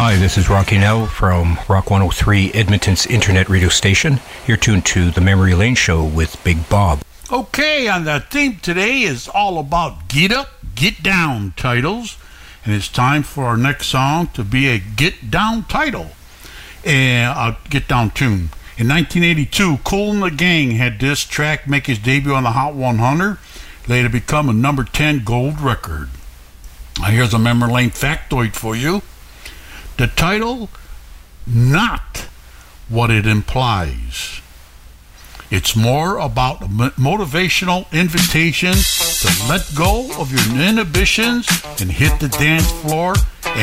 Hi, this is Rocky Nell from Rock 103, Edmonton's internet radio station. You're tuned to The Memory Lane Show with Big Bob. Okay, and the theme today is all about Get Up, Get Down titles. And it's time for our next song to be a Get Down title. And a Get Down tune. In 1982, Kool and the Gang had this track make his debut on the Hot 100, later become a number 10 gold record. Now here's a Memory Lane factoid for you. The title, not what it implies. It's more about a motivational invitation to let go of your inhibitions and hit the dance floor